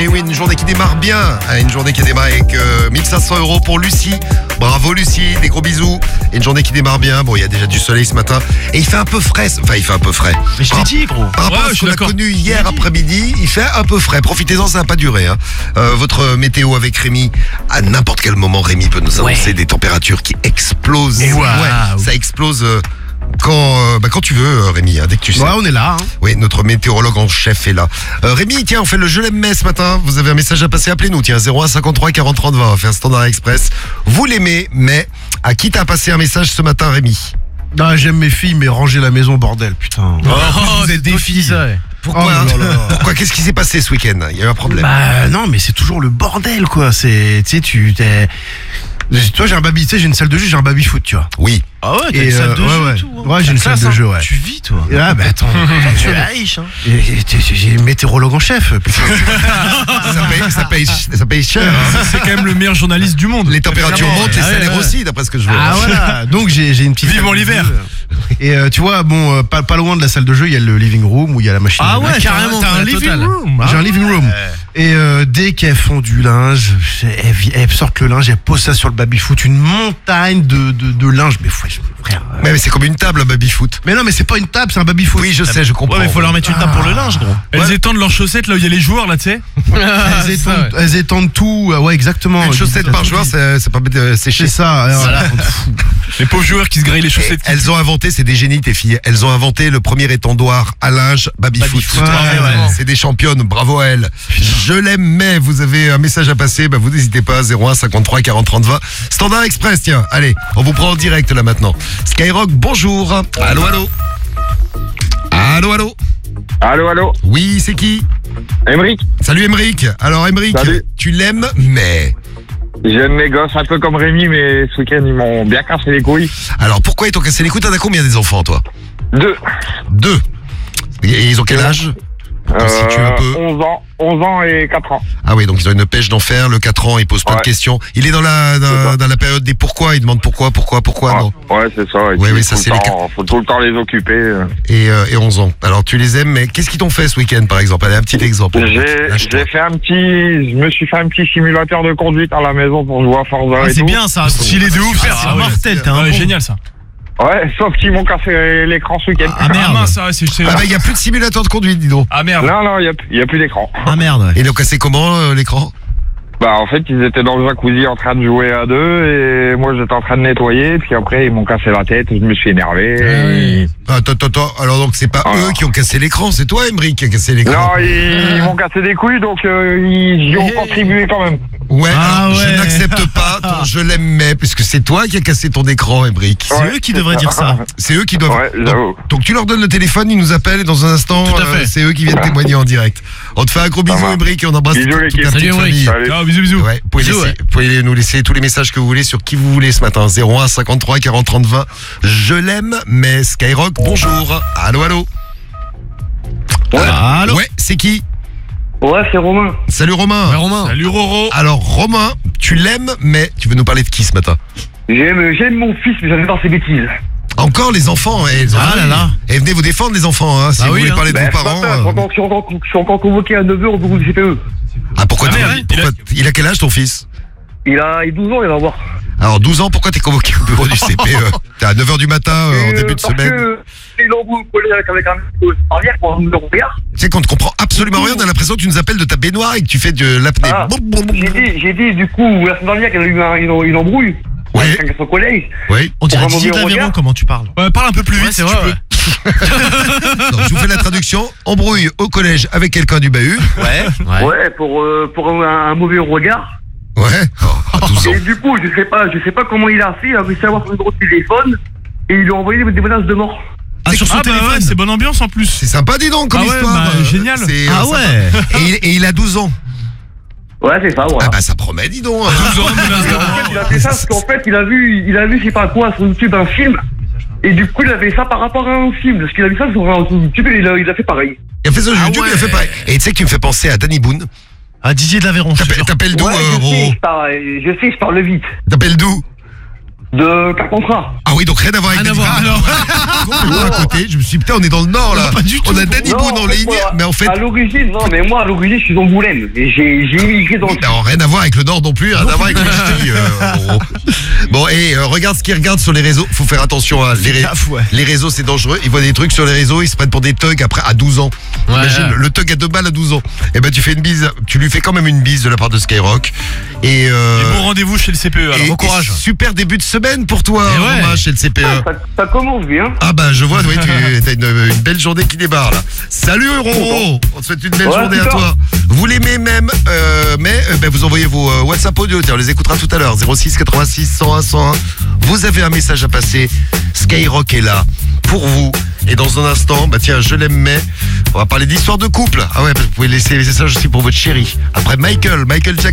Et oui, une journée qui démarre bien. Une journée qui démarre avec 1500 € pour Lucie. Bravo Lucie, des gros bisous. Et une journée qui démarre bien. Bon, il y a déjà du soleil ce matin. Et il fait un peu frais. Enfin, il fait un peu frais. Mais je t'ai dit, gros. Par rapport à ce qu'on a connu hier après-midi, il fait un peu frais. Profitez-en, ça va pas durer. Votre météo avec Rémi. À n'importe quel moment, Rémi peut nous annoncer des températures qui explosent. Et ouais, ça explose quand tu veux, Rémi, dès que tu sais. Ouais, on est là. Oui, notre météorologue en chef est là. Rémi, tiens, on fait le Je l'aime mais ce matin. Vous avez un message à passer, appelez-nous. Tiens, 01 53 40 30 20. On va faire un standard express. Vous l'aimez, mais à qui t'as passé un message ce matin, Rémi? Non, j'aime mes filles, mais ranger la maison, bordel, putain. Vous êtes des filles. Pourquoi Pourquoi Qu'est-ce qui s'est passé ce week-end? Il y a eu un problème. Bah non, mais c'est toujours le bordel, quoi. C'est, tu sais, toi, j'ai un baby, tu sais, j'ai une salle de jeu, j'ai un baby foot, tu vois. Oui. Ah ouais, t'as une salle de jeu et tout. Ouais, j'ai une salle de jeu, ouais. Tu vis, toi. Ah bah attends, Tu es riche, hein. j'ai météorologue en chef, putain. ça paye cher. C'est quand même le meilleur journaliste du monde. Les températures montent, les salaires aussi, d'après ce que je vois. Ah voilà, donc j'ai une petite. Vivement l'hiver. Et tu vois, bon, pas loin de la salle de jeu, il y a le living room où il y a la machine. Ah ouais, carrément. T'as un living room. J'ai un living room. Et dès qu'elles font du linge, elles sortent le linge, elles posent ça sur le baby-foot, une montagne de linge. Mais frère. Mais c'est comme une table, un baby-foot. Mais non, mais c'est pas une table, c'est un baby-foot. Oui, je sais, je comprends. Ouais, mais faut leur mettre une table pour le linge, gros. Elles étendent leurs chaussettes là où il y a les joueurs, là, tu sais. Elles étendent tout, ouais, exactement. Une chaussette par joueur, c'est pas séché. C'est ça. Les pauvres joueurs qui se grillent les chaussettes. Elles ont inventé, c'est des génies tes filles. Elles ont inventé le premier étendoir à linge baby-foot. C'est des championnes, bravo à elles. Je l'aime, mais vous avez un message à passer, vous n'hésitez pas, 01 53 40 30 20. Standard Express, tiens, allez, on vous prend en direct là maintenant. Skyrock, bonjour. Allô, allô. Allô, allô. Allô, allô. Oui, c'est qui? Émeric. Salut Émeric. Alors Émeric, tu l'aimes, mais... J'aime mes gosses un peu comme Rémi, mais ce week-end ils m'ont bien cassé les couilles. Alors pourquoi ils t'ont cassé les couilles? T'en as combien des enfants, toi? 2. Et ils ont quel âge? 11 ans et 4 ans. Ah oui, donc ils ont une pêche d'enfer. Le 4 ans, il pose plein de questions. Il est dans la période des pourquoi. Il demande pourquoi, non? Ouais, c'est ça. Oui, ça c'est faut tout le temps les occuper. Et 11 ans. Alors tu les aimes, mais qu'est-ce qu'ils t'ont fait ce week-end, par exemple? Allez, un petit exemple. Je me suis fait un petit simulateur de conduite à la maison pour jouer à Forza. C'est bien ça. Stylé de ouf. C'est mortel. T'es génial ça. Ouais, sauf qu'ils m'ont cassé l'écran ce week-end. Ah merde, ça, c'est... il y a plus de simulateur de conduite, dis donc. Ah merde. Non, il y a plus d'écran. Ah merde. Et ils l'ont cassé comment, l'écran? En fait, ils étaient dans le jacuzzi en train de jouer à deux et moi j'étais en train de nettoyer, puis après ils m'ont cassé la tête, je me suis énervé. Attends, alors donc c'est pas eux qui ont cassé l'écran, c'est toi, Émeric, qui a cassé l'écran? Non, ils m'ont cassé des couilles, donc ils y ont contribué quand même. Ouais, je n'accepte pas ton je l'aime mais, puisque c'est toi qui as cassé ton écran, Émeric. C'est eux qui devraient dire ça. C'est eux qui doivent... Ouais, donc tu leur donnes le téléphone, ils nous appellent et dans un instant, c'est eux qui viennent témoigner en direct. On te fait un gros bisou, Émeric, et on embrasse toute ta petite famille. Bisous. Ouais, vous pouvez nous laisser tous les messages que vous voulez sur qui vous voulez ce matin. 01 53 40 30 20. Je l'aime, mais Skyrock, bonjour. Allô, allô. Allô. Ouais, c'est qui? Ouais, c'est Romain. Salut Romain. Ouais, Romain. Salut Roro. Alors Romain, tu l'aimes, mais tu veux nous parler de qui ce matin? J'aime mon fils, mais j'aime pas ses bêtises. Encore les enfants, là là. Et venez vous défendre les enfants, si vous voulez parler de vos parents. Je suis encore convoqué à 9h au bureau du CPE. Ah pourquoi il a quel âge ton fils? Il a 12 ans, il va voir. Alors 12 ans, pourquoi t'es convoqué au bureau du CPE? T'es à 9h du matin, en début de semaine. Il envoie au collège avec un arrière pour un regard. Tu sais qu'on ne comprend absolument rien, on a l'impression que tu nous appelles de ta baignoire et que tu fais de l'apnée. J'ai dit du coup, la semaine dernière qu'il y a eu une embrouille. Ouais. Avec son collège. Oui. On dirait Didier d'Aveyron, comment tu parles. Ouais, parle un peu plus vite, si tu peux. Donc, je vous fais la traduction. Embrouille au collège avec quelqu'un du bahut. Ouais, pour un mauvais regard. Ouais. À 12 ans. Et du coup, je sais pas comment il a fait, il a réussi à avoir son numéro de téléphone et il lui a envoyé des menaces de mort. Sur son téléphone, c'est bonne ambiance en plus. C'est sympa, dis donc, comme histoire. Génial. Et il a 12 ans. Ouais, c'est ça, ouais. Ah ça promet, dis donc. 12 ans, il a fait ça parce qu'en fait, il a vu, je sais pas quoi, sur YouTube, un film. Et du coup, il a fait ça par rapport à un film. Parce qu'il a vu ça sur YouTube et il a fait pareil. Il a fait ça sur YouTube, il a fait pareil. Et tu sais que tu me fais penser à Danny Boone. À Didier d'Aveyron. T'appelles d'où, je sais, je parle vite. T'appelles d'où? de Carpentras. Ah oui, donc rien à voir avec Rien à voir, Danny Boone. Complètement à côté. Je me suis dit, putain, on est dans le Nord, là. pas du tout. On a Danny Boone en ligne, mais en fait. À l'origine, moi, à l'origine, je suis d'Angoulême. Et j'ai immigré dans le. Non, rien à voir avec le Nord non plus, rien à voir avec le Ch'ti. Bon, et regarde ce qu'ils regardent sur les réseaux. Faut faire attention, hein. Les réseaux, c'est dangereux. Ils voient des trucs sur les réseaux, ils se prennent pour des thugs après à 12 ans. Ouais. Imagine, le thug à 2 balles à 12 ans. Et ben, tu fais une bise, tu lui fais quand même une bise de la part de Skyrock. Et bon rendez-vous chez le CPE, alors bon courage. Super début de semaine pour toi, Et ouais. Romain, chez le CPE. Ça commence bien. Ah bah je vois, oui, tu as une belle journée qui débarre là. Salut Roro, on te souhaite une belle journée à toi. Vous l'aimez même, mais vous envoyez vos WhatsApp audio, on les écoutera tout à l'heure. 06 86 101 101. Vous avez un message à passer. Skyrock est là pour vous. Et dans un instant, tiens, je l'aime mais on va parler d'histoire de couple. Ah ouais, vous pouvez laisser les messages aussi pour votre chérie. Après Michael Jackson.